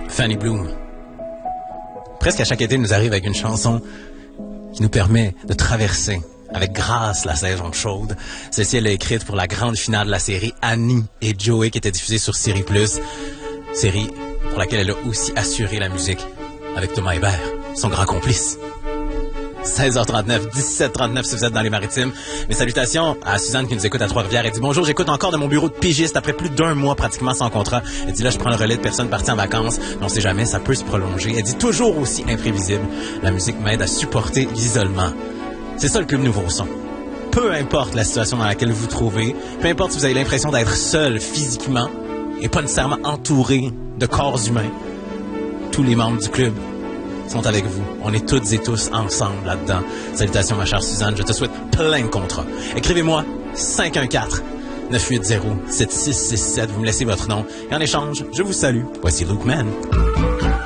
Fanny Bloom. Presque à chaque été, il nous arrive avec une chanson qui nous permet de traverser avec grâce la saison chaude. Celle-ci, elle est écrite pour la grande finale de la série Annie et Joey qui était diffusée sur Série Plus. Série pour laquelle elle a aussi assuré la musique avec Thomas Hébert, son grand complice. 16h39, 17h39 si vous êtes dans les Maritimes. Mes salutations à Suzanne qui nous écoute à Trois-Rivières. Elle dit bonjour, j'écoute encore de mon bureau de pigiste après plus d'1 mois pratiquement sans contrat. Elle dit là, je prends le relais de personnes parties en vacances. Mais on sait jamais, ça peut se prolonger. Elle dit toujours aussi imprévisible. La musique m'aide à supporter l'isolement. C'est ça le Club Nouveau Son. Peu importe la situation dans laquelle vous vous trouvez, peu importe si vous avez l'impression d'être seul physiquement et pas nécessairement entouré de corps humains, tous les membres du club sont avec vous. On est toutes et tous ensemble là-dedans. Salutations, ma chère Suzanne. Je te souhaite plein de contrats. Écrivez-moi 514-980-7667. Vous me laissez votre nom. Et en échange, je vous salue. Voici Luke Man.